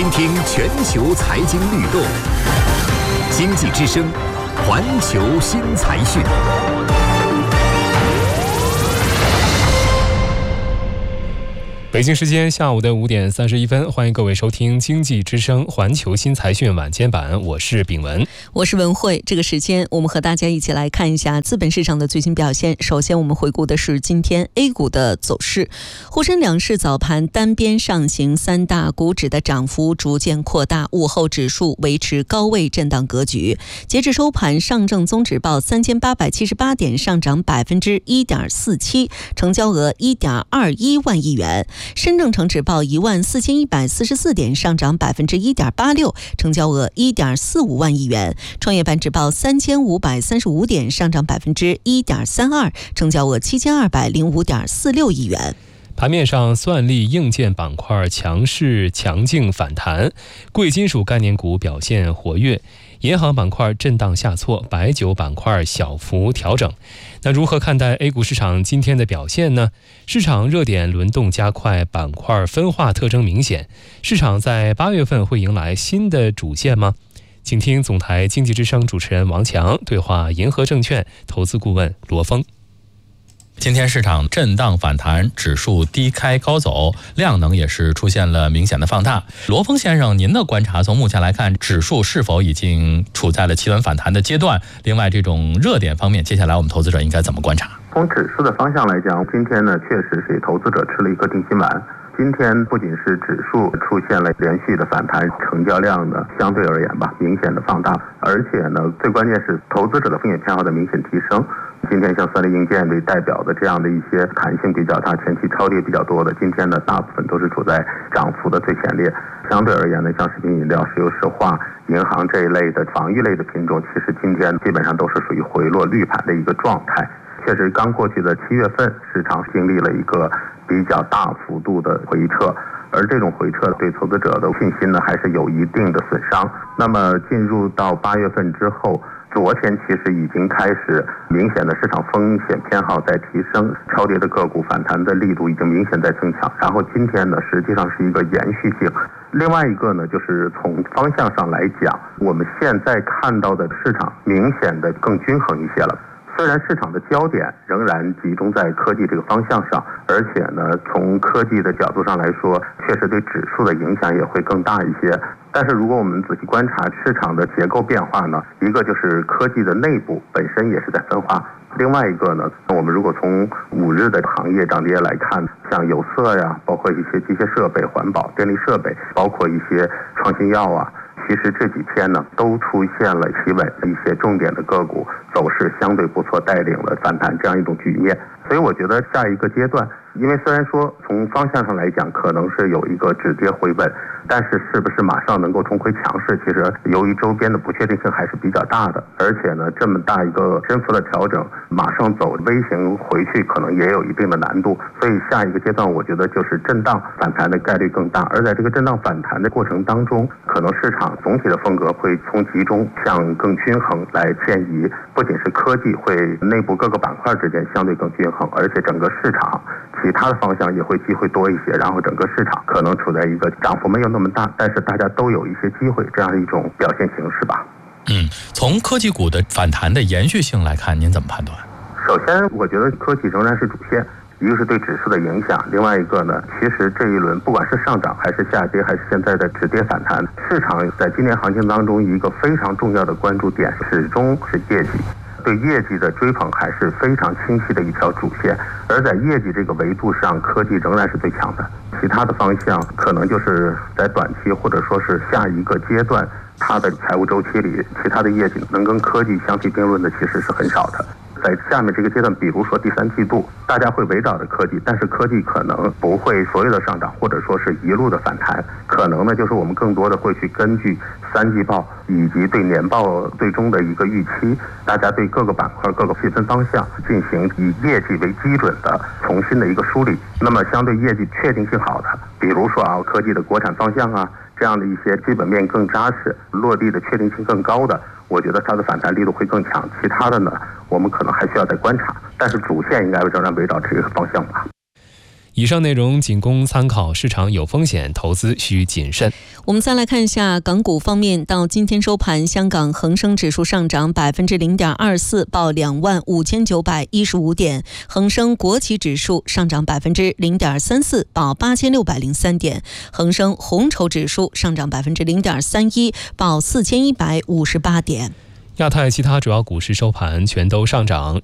倾听全球财经律动，经济之声，环球新财讯。北京时间下午的5点31分，欢迎各位收听经济之声环球新财讯晚间版，我是炳文， 我是文慧。这个时间我们和大家一起来看一下资本市场的最新表现。首先我们回顾的是今天 A 股的走势。沪深两市早盘单边上行，三大股指的涨幅逐渐扩大，午后指数维持高位震荡格局。截至收盘，上证综指报3878点，上涨1.47%，成交额1.21万亿元。深证成指报14144点，上涨1.86%，成交额1.45万亿元。创业板指报3535点，上涨1.32%，成交额7205.46亿元。 盘面上，算力硬件板块强劲反弹，贵金属概念股表现活跃，银行板块震荡下挫，白酒板块小幅调整。那如何看待 A 股市场今天的表现呢？市场热点轮动加快，板块分化特征明显。市场在8月份会迎来新的主线吗？请听总台经济之声主持人王强对话银河证券投资顾问罗峰。 今天市场震荡反弹，指数低开高走，量能也是出现了明显的放大。罗峰先生，您的观察，从目前来看，指数是否已经处在了企稳反弹的阶段？另外，这种热点方面，接下来我们投资者应该怎么观察？ 从指数的方向来讲，今天呢，确实是投资者吃了一颗定心丸。今天不仅是指数出现了连续的反弹，成交量呢相对而言吧明显的放大，而且呢最关键是投资者的风险偏好的明显提升。今天像算力硬件为代表的这样的一些弹性比较大、前期超跌比较多的，今天呢大部分都是处在涨幅的最前列。相对而言呢，像食品饮料、石油石化、银行这一类的防御类的品种，其实今天基本上都是属于回落绿盘的一个状态。确实刚过去的7月份，市场经历了一个比较大幅度的回撤，而这种回撤对投资者的信心呢还是有一定的损伤。那么进入到8月份之后，昨天其实已经开始明显的市场风险偏好在提升，超跌的个股反弹的力度已经明显在增强。然后今天呢实际上是一个延续性。另外一个呢，就是从方向上来讲，我们现在看到的市场明显的更均衡一些了。虽然市场的焦点仍然集中在科技这个方向上，而且呢，从科技的角度上来说，确实对指数的影响也会更大一些。但是如果我们仔细观察市场的结构变化呢，一个就是科技的内部本身也是在分化，另外一个呢，我们如果从5日的行业涨跌来看，像有色呀，包括一些机械设备、环保、电力设备，包括一些创新药啊，其实这几天呢都出现了企稳的一些重点的个股走势相对不错，带领了反弹这样一种局面。所以我觉得下一个阶段，因为虽然说从方向上来讲可能是有一个止跌回稳，但是是不是马上能够重回强势，其实由于周边的不确定性还是比较大的，而且呢这么大一个升幅的调整，马上走微型回去可能也有一定的难度。所以下一个阶段我觉得就是震荡反弹的概率更大，而在这个震荡反弹的过程当中，可能市场总体的风格会从集中向更均衡来迁移，不仅是科技会内部各个板块之间相对更均衡，而且整个市场其他的方向也会机会多一些，然后整个市场可能处在一个涨幅没有那么大，但是大家都有一些机会这样一种表现形式吧。 从科技股的反弹的延续性来看，您怎么判断？ 首先我觉得科技仍然是主线，一个是对指数的影响，另外一个呢，其实这一轮不管是上涨还是下跌，还是现在的止跌反弹，市场在今年行情当中一个非常重要的关注点始终是业绩，对业绩的追捧还是非常清晰的一条主线，而在业绩这个维度上，科技仍然是最强的，其他的方向可能就是在短期或者说是下一个阶段，它的财务周期里，其他的业绩能跟科技相提并论的其实是很少的。在下面这个阶段，比如说第3季度，大家会围绕着科技，但是科技可能不会所有的上涨，或者说是一路的反弹，可能呢就是我们更多的会去根据3季报以及对年报最终的一个预期，大家对各个板块各个细分方向进行以业绩为基准的重新的一个梳理。那么相对业绩确定性好的，比如说科技的国产方向这样的一些基本面更扎实、落地的确定性更高的，我觉得它的反弹力度会更强。其他的呢，我们可能还需要再观察，但是主线应该仍然围绕这个方向吧。 以上内容仅供参考，市场有风险，投资需谨慎。 我们再来看一下港股方面，到今天收盘，香港恒生指数上涨0.24%，报25,915点；恒生国企指数上涨0.34%，报8,603点；恒生红筹指数上涨0.31%，报4,158点。 亚太其他主要股市收盘全都上涨。